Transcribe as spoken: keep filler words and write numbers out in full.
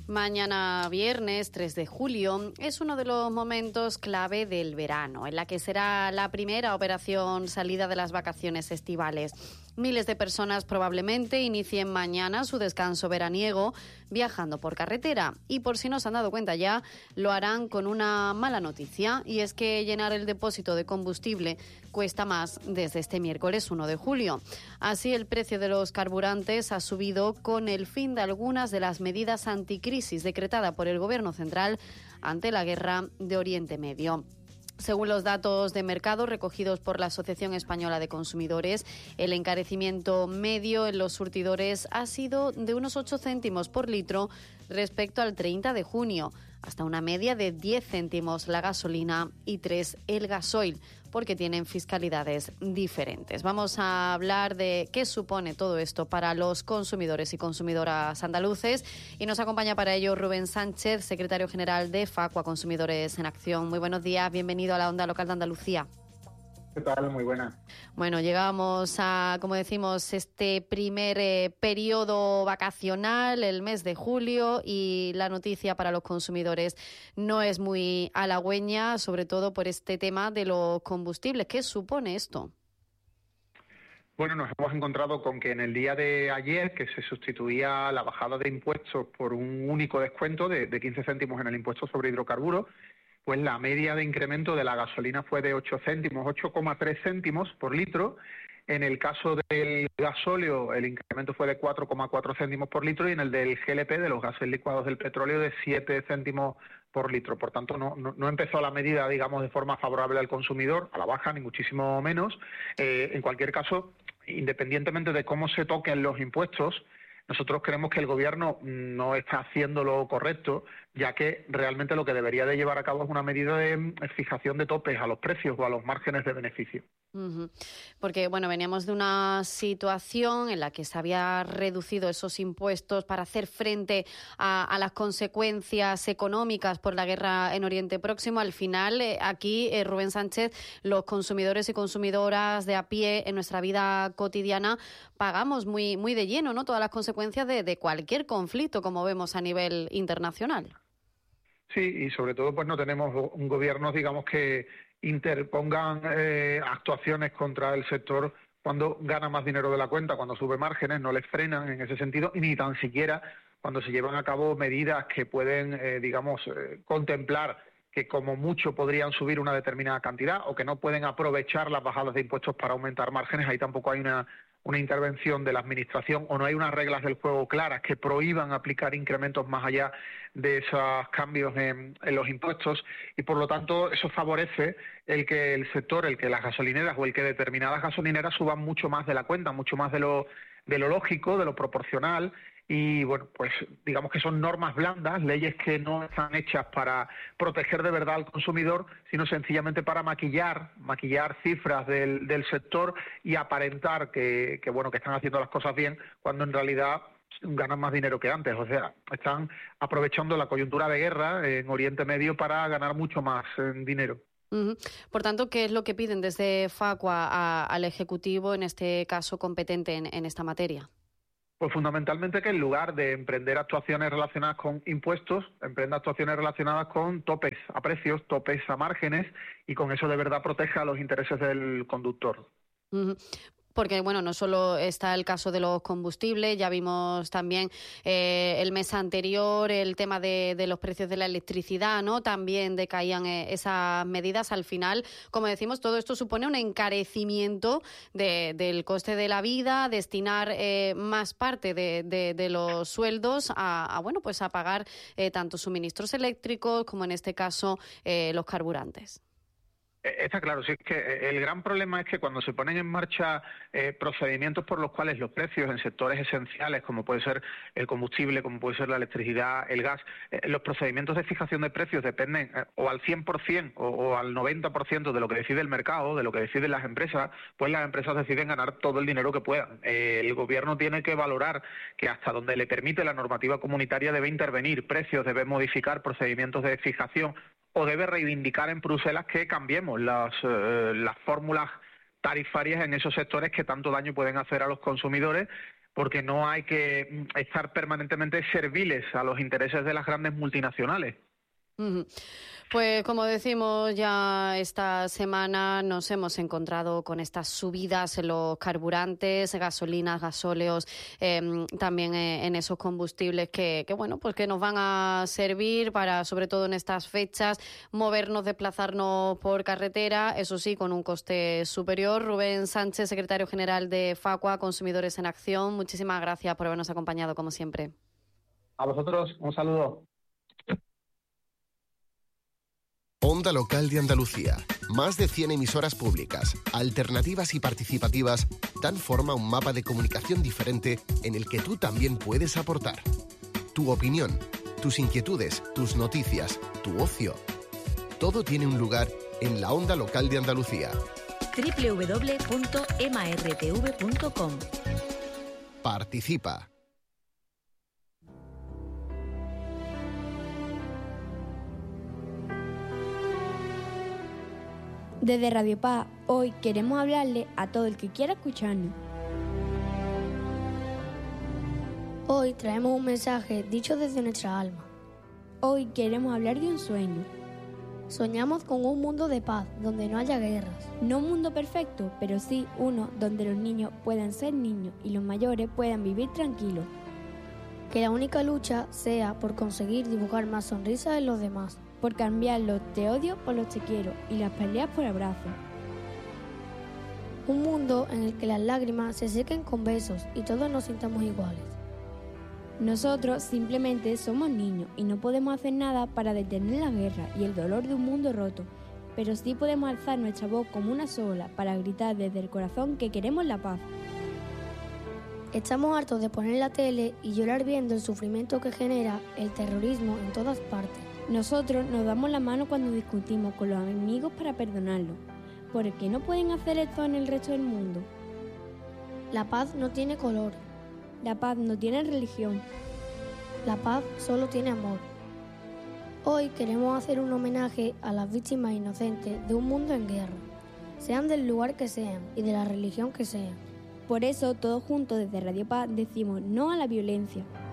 Mañana viernes tres de julio es uno de los momentos clave del verano, en la que será la primera operación salida de las vacaciones estivales. Miles de personas probablemente inicien mañana su descanso veraniego viajando por carretera y, por si no se han dado cuenta ya, lo harán con una mala noticia, y es que llenar el depósito de combustible cuesta más desde este miércoles uno de julio. Así, el precio de los carburantes ha subido con el fin de algunas de las medidas anticrisis decretada por el Gobierno central ante la guerra de Oriente Medio. Según los datos de mercado recogidos por la Asociación Española de Consumidores, el encarecimiento medio en los surtidores ha sido de unos ocho céntimos por litro respecto al treinta de junio, hasta una media de diez céntimos la gasolina y tres el gasoil, porque tienen fiscalidades diferentes. Vamos a hablar de qué supone todo esto para los consumidores y consumidoras andaluces, y nos acompaña para ello Rubén Sánchez, secretario general de Facua Consumidores en Acción. Muy buenos días, bienvenido a la Onda Local de Andalucía. ¿Qué tal? Muy buena. Bueno, llegamos a, como decimos, este primer eh, periodo vacacional, el mes de julio, y la noticia para los consumidores no es muy halagüeña, sobre todo por este tema de los combustibles. ¿Qué supone esto? Bueno, nos hemos encontrado con que en el día de ayer, que se sustituía la bajada de impuestos por un único descuento de, de quince céntimos en el impuesto sobre hidrocarburos, pues la media de incremento de la gasolina fue de ocho céntimos, ocho coma tres céntimos por litro. En el caso del gasóleo, el incremento fue de cuatro coma cuatro céntimos por litro, y en el del G L P, de los gases licuados del petróleo, de siete céntimos por litro. Por tanto, no, no, no empezó la medida, digamos, de forma favorable al consumidor, a la baja, ni muchísimo menos. Eh, en cualquier caso, independientemente de cómo se toquen los impuestos, nosotros creemos que el Gobierno no está haciendo lo correcto, ya que realmente lo que debería de llevar a cabo es una medida de fijación de topes a los precios o a los márgenes de beneficio. Uh-huh. Porque, bueno, veníamos de una situación en la que se había reducido esos impuestos para hacer frente a, a las consecuencias económicas por la guerra en Oriente Próximo. Al final, eh, aquí, eh, Rubén Sánchez, los consumidores y consumidoras de a pie en nuestra vida cotidiana pagamos muy, muy de lleno, ¿no?, todas las consecuencias de, de cualquier conflicto, como vemos a nivel internacional. Sí, y sobre todo pues no tenemos un gobierno, digamos, que interpongan eh, actuaciones contra el sector cuando gana más dinero de la cuenta, cuando sube márgenes, no les frenan en ese sentido, y ni tan siquiera cuando se llevan a cabo medidas que pueden, eh, digamos, eh, contemplar que como mucho podrían subir una determinada cantidad, o que no pueden aprovechar las bajadas de impuestos para aumentar márgenes. Ahí tampoco hay una una intervención de la Administración, o no hay unas reglas del juego claras que prohíban aplicar incrementos más allá de esos cambios en, en los impuestos, y por lo tanto eso favorece el que el sector, el que las gasolineras o el que determinadas gasolineras suban mucho más de la cuenta, mucho más de lo, de lo lógico, de lo proporcional. Y bueno, pues digamos que son normas blandas, leyes que no están hechas para proteger de verdad al consumidor, sino sencillamente para maquillar, maquillar cifras del, del sector y aparentar que, que bueno, que están haciendo las cosas bien, cuando en realidad ganan más dinero que antes. O sea, están aprovechando la coyuntura de guerra en Oriente Medio para ganar mucho más eh, dinero. Uh-huh. Por tanto, ¿qué es lo que piden desde Facua a, al Ejecutivo, en este caso competente en, en esta materia? Pues fundamentalmente que en lugar de emprender actuaciones relacionadas con impuestos, emprenda actuaciones relacionadas con topes a precios, topes a márgenes, y con eso de verdad proteja los intereses del conductor. Uh-huh. Porque, bueno, no solo está el caso de los combustibles, ya vimos también eh, el mes anterior el tema de, de los precios de la electricidad, ¿no? También decaían eh, esas medidas. Al final, como decimos, todo esto supone un encarecimiento de, del coste de la vida, destinar eh, más parte de, de, de los sueldos a, a, bueno, pues a pagar eh, tanto suministros eléctricos como, en este caso, eh, los carburantes. Está claro, sí, es que el gran problema es que cuando se ponen en marcha eh, procedimientos por los cuales los precios en sectores esenciales, como puede ser el combustible, como puede ser la electricidad, el gas, eh, los procedimientos de fijación de precios dependen eh, o al cien por ciento o, o al noventa por ciento de lo que decide el mercado, de lo que deciden las empresas, pues las empresas deciden ganar todo el dinero que puedan. Eh, el gobierno tiene que valorar que hasta donde le permite la normativa comunitaria debe intervenir precios, debe modificar procedimientos de fijación, o debe reivindicar en Bruselas que cambiemos las, eh, las fórmulas tarifarias en esos sectores que tanto daño pueden hacer a los consumidores, porque no hay que estar permanentemente serviles a los intereses de las grandes multinacionales. Uh-huh. Pues como decimos ya esta semana nos hemos encontrado con estas subidas en los carburantes, gasolinas, gasóleos, eh, también eh, en esos combustibles que, que bueno, pues que nos van a servir para, sobre todo en estas fechas, movernos, desplazarnos por carretera, eso sí, con un coste superior. Rubén Sánchez, secretario general de Facua, Consumidores en Acción, muchísimas gracias por habernos acompañado como siempre. A vosotros, un saludo. Onda Local de Andalucía. Más de cien emisoras públicas, alternativas y participativas dan forma a un mapa de comunicación diferente en el que tú también puedes aportar. Tu opinión, tus inquietudes, tus noticias, tu ocio. Todo tiene un lugar en la Onda Local de Andalucía. doble u doble u doble u punto m a r t v punto com. Participa. Desde Radio Paz, hoy queremos hablarle a todo el que quiera escucharnos. Hoy traemos un mensaje dicho desde nuestra alma. Hoy queremos hablar de un sueño. Soñamos con un mundo de paz, donde no haya guerras. No un mundo perfecto, pero sí uno donde los niños puedan ser niños y los mayores puedan vivir tranquilos. Que la única lucha sea por conseguir dibujar más sonrisas en los demás. Por cambiar los te odio por los te quiero y las peleas por abrazos. Un mundo en el que las lágrimas se sequen con besos y todos nos sintamos iguales. Nosotros simplemente somos niños y no podemos hacer nada para detener la guerra y el dolor de un mundo roto, pero sí podemos alzar nuestra voz como una sola para gritar desde el corazón que queremos la paz. Estamos hartos de poner la tele y llorar viendo el sufrimiento que genera el terrorismo en todas partes. Nosotros nos damos la mano cuando discutimos con los amigos para perdonarlos. ¿Por qué no pueden hacer esto en el resto del mundo? La paz no tiene color. La paz no tiene religión. La paz solo tiene amor. Hoy queremos hacer un homenaje a las víctimas inocentes de un mundo en guerra, sean del lugar que sean y de la religión que sean. Por eso, todos juntos desde Radio Paz decimos no a la violencia.